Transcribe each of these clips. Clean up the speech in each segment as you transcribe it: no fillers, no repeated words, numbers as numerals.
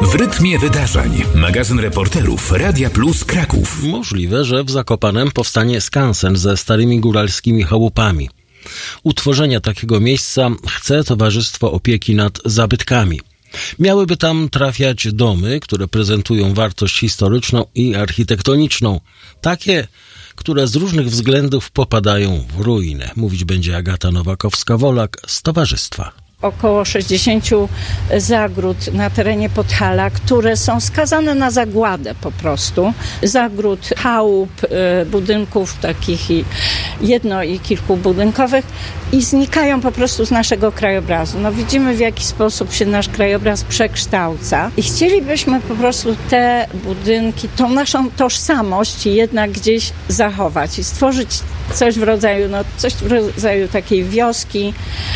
W rytmie wydarzeń. Magazyn reporterów Radia Plus Kraków. Możliwe, że w Zakopanem powstanie skansen ze starymi góralskimi chałupami. Utworzenia takiego miejsca chce Towarzystwo Opieki nad Zabytkami. Miałyby tam trafiać domy, które prezentują wartość historyczną i architektoniczną. Takie, które z różnych względów popadają w ruinę. Mówić będzie Agata Nowakowska-Wolak z Towarzystwa. Około 60 zagród na terenie Podhala, które są skazane na zagładę po prostu. Zagród, chałup, budynków takich jedno- i kilkubudynkowych i znikają po prostu z naszego krajobrazu. No widzimy, w jaki sposób się nasz krajobraz przekształca i chcielibyśmy po prostu te budynki, tą naszą tożsamość jednak gdzieś zachować i stworzyć coś w rodzaju takiej wioski,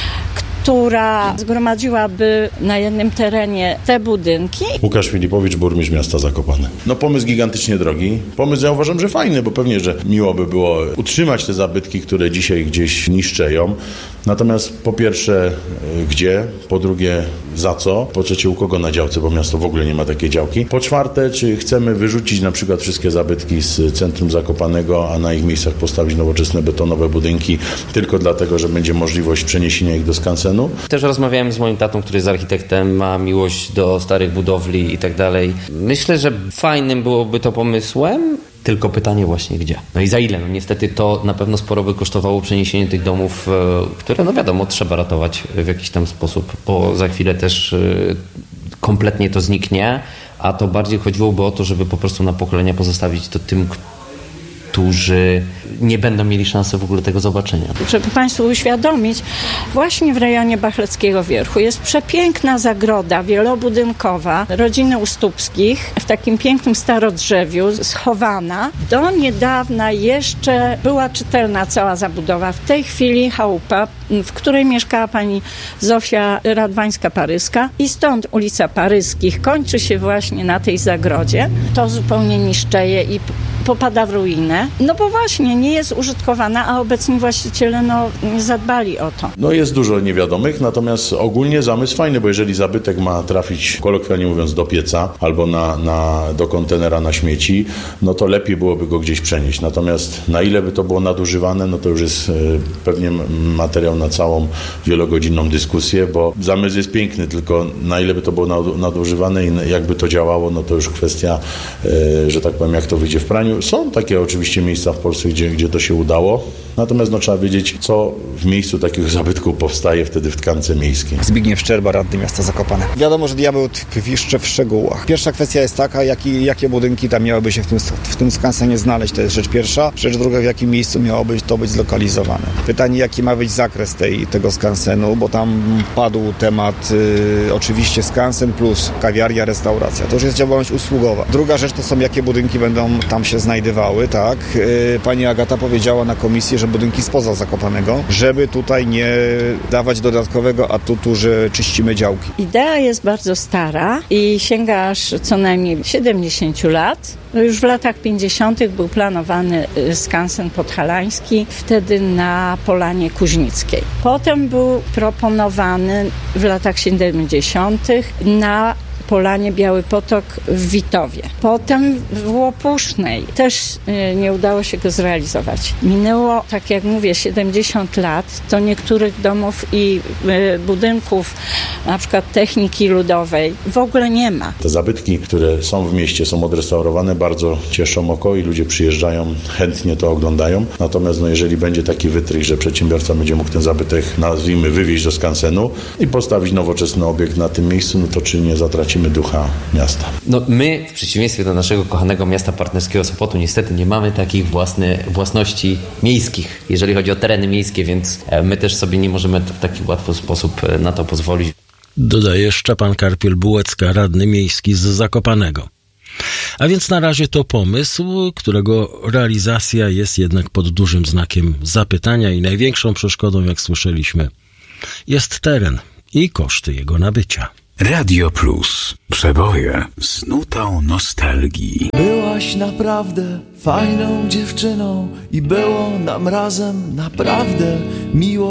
która zgromadziłaby na jednym terenie te budynki. Łukasz Filipowicz, burmistrz miasta Zakopane. No pomysł gigantycznie drogi. Pomysł ja uważam, że fajny, bo pewnie, że miło by było utrzymać te zabytki, które dzisiaj gdzieś niszczeją. Natomiast po pierwsze gdzie, po drugie za co, po trzecie u kogo na działce, bo miasto w ogóle nie ma takiej działki. Po czwarte, czy chcemy wyrzucić na przykład wszystkie zabytki z centrum Zakopanego, a na ich miejscach postawić nowoczesne betonowe budynki tylko dlatego, że będzie możliwość przeniesienia ich do skansenu. Też rozmawiałem z moim tatą, który jest architektem, ma miłość do starych budowli i tak dalej. Myślę, że fajnym byłoby to pomysłem, tylko pytanie właśnie gdzie. No i za ile? No niestety to na pewno sporo by kosztowało przeniesienie tych domów, które no wiadomo trzeba ratować w jakiś tam sposób, bo za chwilę też kompletnie to zniknie, a to bardziej chodziłoby o to, żeby po prostu na pokolenia pozostawić to tym, którzy nie będą mieli szansy w ogóle tego zobaczenia. Żeby Państwu uświadomić, właśnie w rejonie Bachleckiego Wierchu jest przepiękna zagroda wielobudynkowa rodziny Ustupskich w takim pięknym starodrzewiu, schowana. Do niedawna jeszcze była czytelna cała zabudowa. W tej chwili chałupa, w której mieszkała pani Zofia Radwańska-Paryska i stąd ulica Paryskich kończy się właśnie na tej zagrodzie. To zupełnie niszczeje i popada w ruinę, no bo właśnie nie jest użytkowana, a obecni właściciele nie zadbali o to. No jest dużo niewiadomych, natomiast ogólnie zamysł fajny, bo jeżeli zabytek ma trafić, kolokwialnie mówiąc, do pieca albo do kontenera na śmieci, no to lepiej byłoby go gdzieś przenieść. Natomiast na ile by to było nadużywane, no to już jest pewnie materiał na całą wielogodzinną dyskusję, bo zamysł jest piękny, tylko na ile by to było nadużywane i jakby to działało, no to już kwestia, że tak powiem, jak to wyjdzie w praniu. Są takie oczywiście miejsca w Polsce, gdzie to się udało, natomiast trzeba wiedzieć, co w miejscu takiego zabytku powstaje wtedy w tkance miejskiej. Zbigniew Szczerba, radny miasta Zakopane. Wiadomo, że diabeł tkwi w szczegółach. Pierwsza kwestia jest taka, jakie budynki tam miałyby się w tym skansenie znaleźć, to jest rzecz pierwsza. Rzecz druga, w jakim miejscu miałoby to być zlokalizowane. Pytanie, jaki ma być zakres tego skansenu, bo tam padł temat oczywiście skansen plus kawiaria, restauracja. To już jest działalność usługowa. Druga rzecz to są, jakie budynki będą tam się znajdowały, tak. Pani Agata powiedziała na komisji, że budynki spoza Zakopanego, żeby tutaj nie dawać dodatkowego atutu, że czyścimy działki. Idea jest bardzo stara i sięga aż co najmniej 70 lat. No już w latach 50. był planowany skansen podhalański, wtedy na Polanie Kuźnickiej. Potem był proponowany w latach 70. na Polanie Biały Potok w Witowie. Potem w Łopusznej też nie udało się go zrealizować. Minęło, tak jak mówię, 70 lat. To niektórych domów i budynków, na przykład techniki ludowej, w ogóle nie ma. Te zabytki, które są w mieście, są odrestaurowane, bardzo cieszą oko i ludzie przyjeżdżają, chętnie to oglądają. Natomiast jeżeli będzie taki wytrych, że przedsiębiorca będzie mógł ten zabytek, nazwijmy, wywieźć do skansenu i postawić nowoczesny obiekt na tym miejscu, no to czy nie zatracimy ducha miasta. No my, w przeciwieństwie do naszego kochanego miasta partnerskiego Sopotu, niestety nie mamy takich własności miejskich, jeżeli chodzi o tereny miejskie, więc my też sobie nie możemy w taki łatwy sposób na to pozwolić. Dodaje Szczepan Karpiel-Bułecka, radny miejski z Zakopanego. A więc na razie to pomysł, którego realizacja jest jednak pod dużym znakiem zapytania i największą przeszkodą, jak słyszeliśmy, jest teren i koszty jego nabycia. Radio Plus. Przeboje z nutą nostalgii. Byłaś naprawdę fajną dziewczyną i było nam razem naprawdę miło.